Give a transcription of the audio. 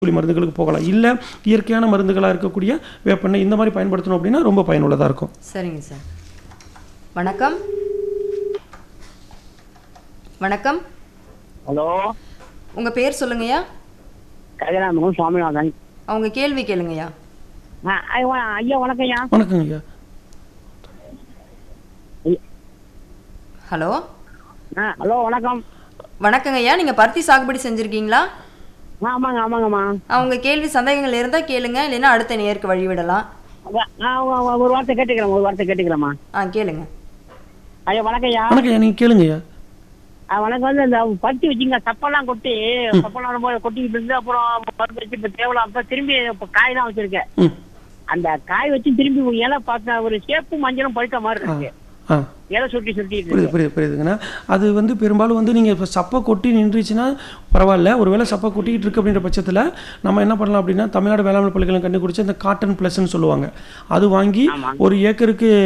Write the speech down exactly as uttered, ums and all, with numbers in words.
பூச்சிக்கொல்லி மருந்துகளுக்கு போகலாம். இல்ல இயற்கையான மருந்துகளா இருக்கக்கூடிய வேப்பெண்ணெய் இந்த மாதிரி பயன்படுத்தணும் அப்படின்னா ரொம்ப பயனுள்ளதா இருக்கும். சரிங்க சார். வணக்கம். வணக்கம். ஹலோ, உங்க பேர் சொல்லுங்கய்யா. கல்யாணம் சுவாமிநாதன். அவங்க கேள்வி கேளுங்கய்யா. ஆ, ஐயா ஐயா, வணக்கம் ஐயா. வணக்கங்க ஐயா. ஹலோ. ஆ, ஹலோ, வணக்கம். வணக்கங்கய்யா. நீங்க பருத்தி சாகுபடி செஞ்சிருக்கீங்களா? ஆ, ஆமாங்க ஆமாங்கம்மா. அவங்க கேள்வி சந்தேகங்கள் இருந்தா கேளுங்க, இல்லைன்னா அடுத்த நேருக்கு வழிவிடலாம். நான் ஒரு வார்த்தை கேட்டுக்கிறேன் ஒரு வார்த்தை கேட்டுக்கிறேம்மா. ஆ கேளுங்க. ஐயா வணக்கம் ஐயா. வணக்கம் ஐயா, நீங்க கேளுங்க ஐயா. வணக்கம். வந்து இந்த பருத்தி வச்சுங்க சப்பெல்லாம் கொட்டி சப்பெல்லாம் ரொம்ப கொட்டிக்கிட்டு இருந்து அப்புறம் மருந்து வச்சு இப்போ தேவலாம் அப்போ திரும்பி இப்போ காய் தான் வச்சிருக்கேன். ம். அந்த காய் வச்சு திரும்பி இலை பார்த்தா ஒரு சேப்பும் மஞ்சளும் பழுத்த மாதிரி இருக்கு. ஆ இலை சுட்டி சுட்டிட்டு புரியுது இருக்கு. புரியுது புரியுதுங்கண்ணா. அது வந்து பெரும்பாலும் வந்து நீங்கள் இப்போ சப்பை கொட்டி நின்றுச்சுன்னா பரவாயில்ல. ஒருவேளை சப்பை கொட்டிக்கிட்டு இருக்கு அப்படின்ற பட்சத்தில் நம்ம என்ன பண்ணலாம் அப்படின்னா தமிழ்நாடு வேளாண் பல்கலைக்கழகம் கண்டுபிடிச்ச இந்த காட்டன் ப்ளஸ்ன்னு சொல்லுவாங்க. அது வாங்கி ஆமா. ஒரு ஏக்கருக்கு